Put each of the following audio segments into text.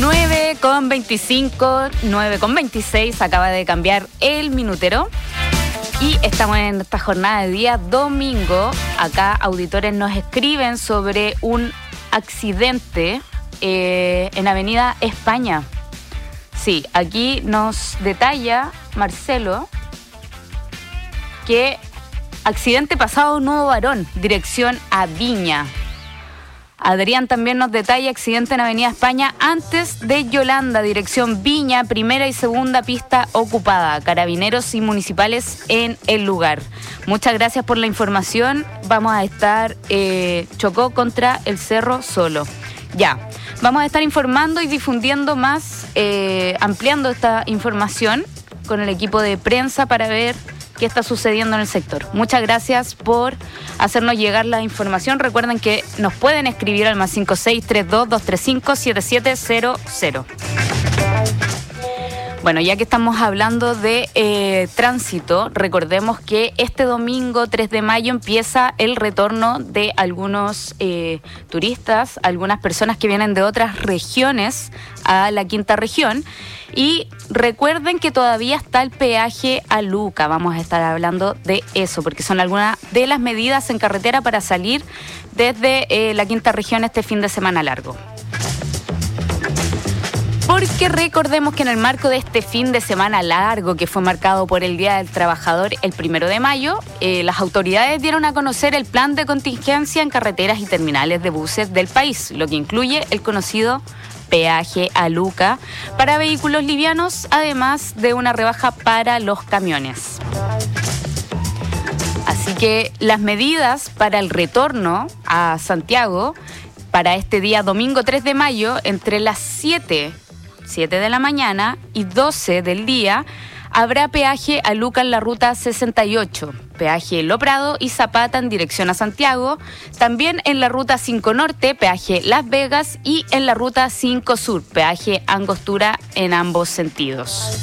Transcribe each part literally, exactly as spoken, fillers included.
nueve con veinticinco, nueve con veintiséis, acaba de cambiar el minutero. Y estamos en esta jornada de día domingo. Acá auditores nos escriben sobre un accidente eh, en Avenida España. Sí, aquí nos detalla Marcelo que accidente pasado Nuevo Barón, dirección a Viña. Adrián también nos detalla accidente en Avenida España antes de Yolanda, dirección Viña, primera y segunda pista ocupada, carabineros y municipales en el lugar. Muchas gracias por la información. Vamos a estar, eh, chocó contra el Cerro Solo. Ya, vamos a estar informando y difundiendo más, eh, ampliando esta información con el equipo de prensa para ver qué está sucediendo en el sector. Muchas gracias por hacernos llegar la información. Recuerden que nos pueden escribir al más cinco seis tres dos, dos tres cinco, siete siete cero cero. Bueno, ya que estamos hablando de eh, tránsito, recordemos que este domingo tres de mayo empieza el retorno de algunos eh, turistas, algunas personas que vienen de otras regiones a la quinta región. Y recuerden que todavía está el peaje a Luca. Vamos a estar hablando de eso, porque son algunas de las medidas en carretera para salir desde eh, la quinta región este fin de semana largo. Porque recordemos que en el marco de este fin de semana largo, que fue marcado por el Día del Trabajador el primero de mayo, eh, las autoridades dieron a conocer el plan de contingencia en carreteras y terminales de buses del país, lo que incluye el conocido peaje a Luca para vehículos livianos, además de una rebaja para los camiones. Así que las medidas para el retorno a Santiago para este día domingo tres de mayo, entre las siete de la mañana y doce del día, habrá peaje a Luca en la ruta sesenta y ocho, peaje Lo Prado y Zapata en dirección a Santiago, también en la ruta cinco Norte, peaje Las Vegas, y en la ruta cinco Sur, peaje Angostura en ambos sentidos.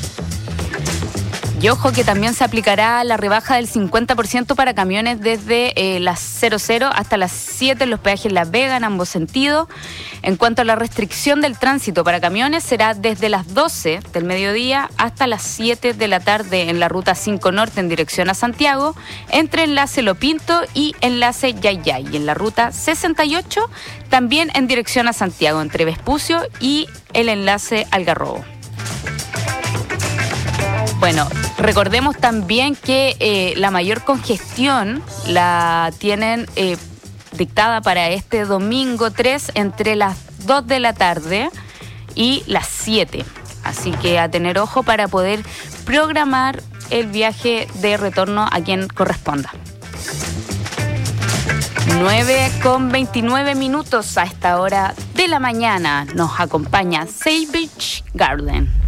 Y ojo que también se aplicará la rebaja del cincuenta por ciento para camiones desde eh, las cero cero hasta las siete en los peajes Las Vegas en ambos sentidos. En cuanto a la restricción del tránsito para camiones, será desde las doce del mediodía hasta las siete de la tarde en la ruta cinco Norte en dirección a Santiago, entre enlace Lo Pinto y enlace Yayay. Y en la ruta sesenta y ocho también en dirección a Santiago, entre Vespucio y el enlace Algarrobo. Bueno, recordemos también que eh, la mayor congestión la tienen eh, dictada para este domingo tres entre las dos de la tarde y las siete. Así que a tener ojo para poder programar el viaje de retorno a quien corresponda. nueve con veintinueve minutos a esta hora de la mañana nos acompaña Savage Garden.